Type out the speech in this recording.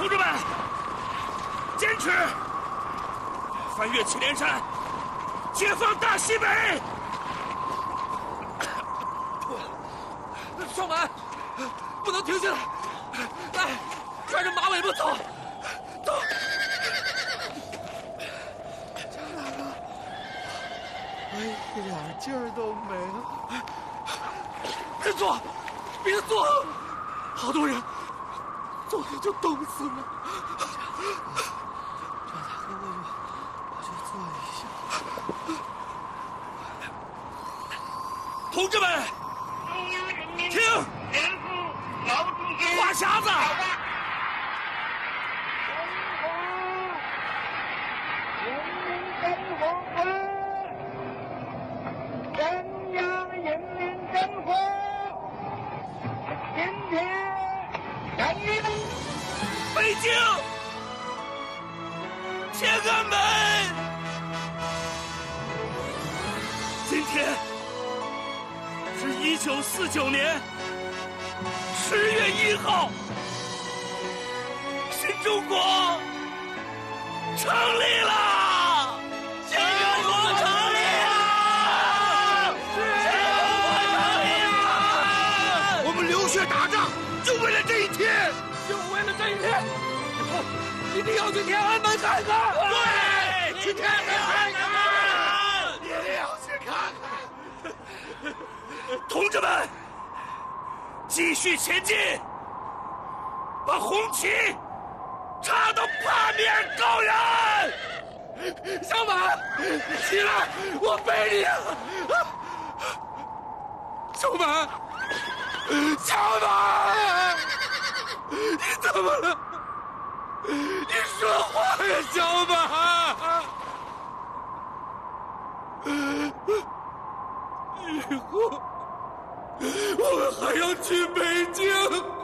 同志们，坚持！翻越祁连山，解放大西北！ 少满，不能停下来！来，拽着马尾巴走，走！ 张大哥，我一点劲儿都没了。 别坐，别坐！好多人坐着就冻死了。 张大哥，我就坐一下。 同志们，听！话匣子！ 中央人民政府今天人民北京天安门，今天是1949年10月1号，新中国成立了！新中国成立了！新中国成立了！我们流血打仗，就为了这一天， 就为了这一天，以后一定要去天安门看看。 对，去天安门看看，一定要去看看。同志们，继续前进，把红旗插到八面高原！ 小马，起来，我背你啊！小马，小马，你怎么了？你说话呀，小马！以后我们还要去北京。